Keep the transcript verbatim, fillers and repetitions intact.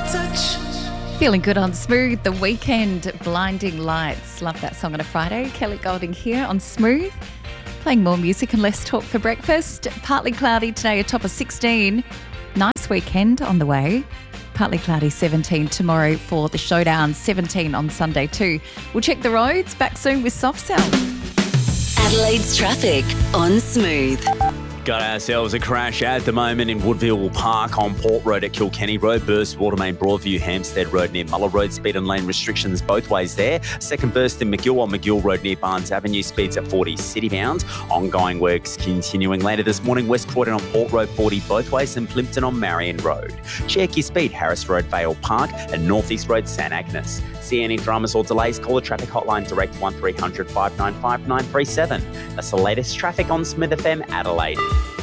touch. Feeling good on Smooth, The Weekend, Blinding Lights. Love that song on a Friday. Kelly Golding here on Smooth. Playing more music and less talk for breakfast. Partly cloudy today, a top of sixteen. Nice weekend on the way. Partly cloudy, seventeen tomorrow for the showdown, seventeen on Sunday too. We'll check the roads. Back soon with Soft Cell. Adelaide's traffic on Smooth. Got ourselves a crash at the moment in Woodville Park on Port Road at Kilkenny Road, burst Watermain Broadview, Hampstead Road near Muller Road, speed and lane restrictions both ways there. Second burst in McGill on McGill Road near Barnes Avenue, speeds at forty citybound. Ongoing works continuing later this morning, West Croydon on Port Road forty both ways and Plimpton on Marion Road. Check your speed, Harris Road, Vale Park and North East Road, St Agnes. See any dramas or delays, call the traffic hotline direct one three hundred five nine five nine three seven. That's the latest traffic on Smith F M Adelaide.